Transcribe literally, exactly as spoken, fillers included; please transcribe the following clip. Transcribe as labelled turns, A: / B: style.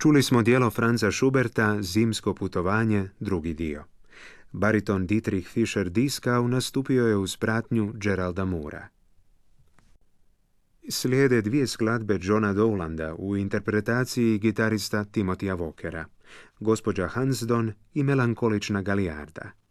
A: Čuli smo djelo Franza Schuberta Zimsko putovanje, drugi dio. Bariton Dietrich Fischer-Dieskau nastupio je uz pratnju Geralda Moora. Slijede dvije skladbe Johna Dowlanda u interpretaciji gitarista Timothya Walkera, Gospođa Hansdon i Melankolična Galijarda.